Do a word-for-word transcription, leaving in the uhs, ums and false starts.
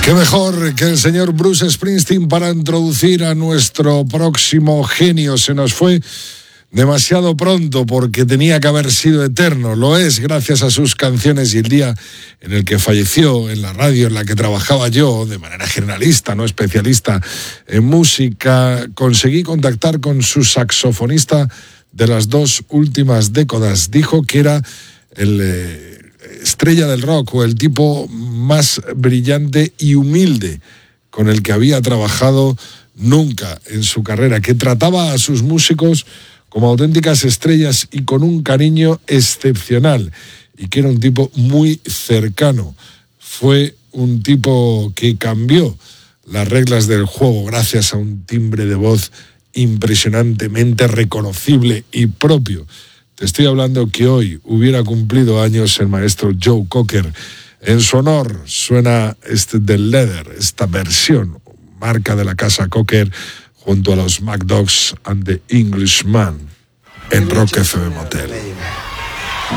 Qué mejor que el señor Bruce Springsteen para introducir a nuestro próximo genio. Se nos fue demasiado pronto porque tenía que haber sido eterno. Lo es gracias a sus canciones, y el día en el que falleció, en la radio en la que trabajaba yo, de manera generalista, no especialista en música, conseguí contactar con su saxofonista de las dos últimas décadas. Dijo que era el eh, estrella del rock, o el tipo más brillante y humilde con el que había trabajado nunca en su carrera, que trataba a sus músicos como auténticas estrellas y con un cariño excepcional, y que era un tipo muy cercano. Fue un tipo que cambió las reglas del juego gracias a un timbre de voz impresionantemente reconocible y propio. Te estoy hablando que hoy hubiera cumplido años el maestro Joe Cocker. En su honor suena este The Leather, esta versión, marca de la casa Cocker, junto a los Mad Dogs and the Englishman, en Rock F M Motel.